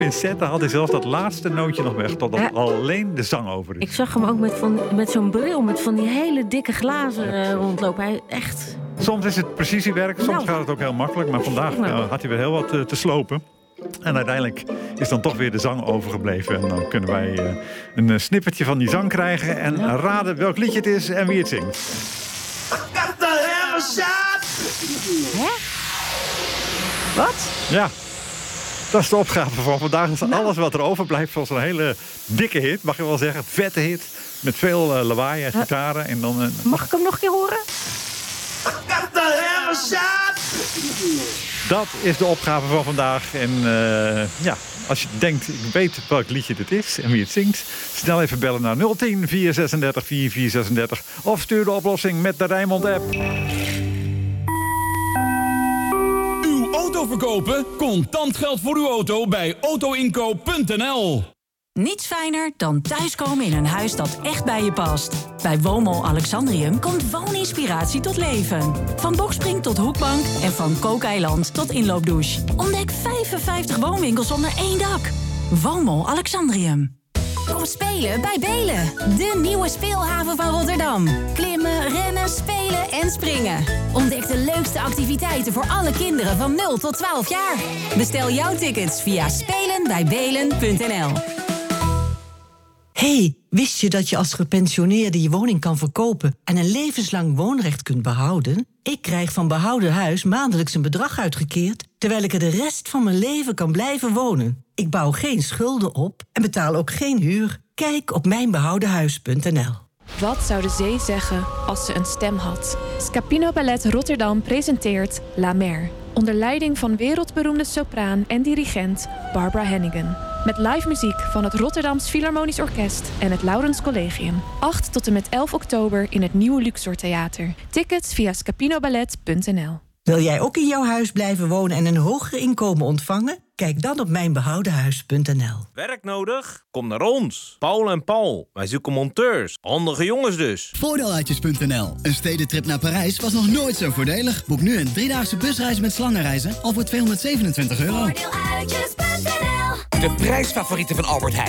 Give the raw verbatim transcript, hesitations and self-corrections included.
Pincette had hij zelfs dat laatste nootje nog weg, totdat Ja. alleen de zang over is. Ik zag hem ook met, van, met zo'n bril, met van die hele dikke glazen uh, rondlopen. Hij echt... Soms is het precisiewerk, soms Nou. gaat het ook heel makkelijk. Maar vandaag Nou. uh, had hij weer heel wat uh, te slopen. En uiteindelijk is dan toch weer de zang overgebleven. En dan kunnen wij uh, een uh, snippertje van die zang krijgen. En Ja. raden welk liedje het is en wie het zingt. Hè? Wat? Ja, dat is de opgave van vandaag. Dat is Nou. alles wat er overblijft van zo'n hele dikke hit. Mag je wel zeggen, vette hit. Met veel uh, lawaai en gitaren. En dan, uh, Mag ik hem nog een keer horen? dat is de opgave van vandaag. En uh, ja, als je denkt, ik weet welk liedje dit is en wie het zingt, snel even bellen naar nul tien, vier zesendertig, vier vier zesendertig. Of stuur de oplossing met de Rijnmond-app. Uw auto verkopen? Contant geld voor uw auto bij autoinkoop punt n l. Niets fijner dan thuiskomen in een huis dat echt bij je past. Bij Woonmol Alexandrium komt wooninspiratie tot leven. Van bokspring tot hoekbank en van kookeiland tot inloopdouche. Ontdek vijfenvijftig woonwinkels onder één dak. Woonmol Alexandrium. Kom spelen bij Belen, de nieuwe speelhaven van Rotterdam. Klimmen, rennen, spelen en springen. Ontdek de leukste activiteiten voor alle kinderen van nul tot twaalf jaar. Bestel jouw tickets via spelen bij belen punt n l. Hey, wist je dat je als gepensioneerde je woning kan verkopen en een levenslang woonrecht kunt behouden? Ik krijg van Behouden Huis maandelijks een bedrag uitgekeerd, terwijl ik er de rest van mijn leven kan blijven wonen. Ik bouw geen schulden op en betaal ook geen huur. Kijk op mijn behouden huis punt n l. Wat zou de zee zeggen als ze een stem had? Scapino Ballet Rotterdam presenteert La Mer. Onder leiding van wereldberoemde sopraan en dirigent Barbara Hannigan. Met live muziek van het Rotterdams Philharmonisch Orkest en het Laurens Collegium. acht tot en met elf oktober in het Nieuwe Luxor Theater. Tickets via scapinoballet punt n l. Wil jij ook in jouw huis blijven wonen en een hoger inkomen ontvangen? Kijk dan op mijn behouden huis punt n l. Werk nodig? Kom naar ons. Paul en Paul. Wij zoeken monteurs. Handige jongens dus. Voordeeluitjes punt n l. Een stedentrip naar Parijs was nog nooit zo voordelig. Boek nu een driedaagse busreis met slangenreizen al voor tweehonderdzevenentwintig euro. Voordeeluitjes punt n l. De prijsfavorieten van Albert Heijn.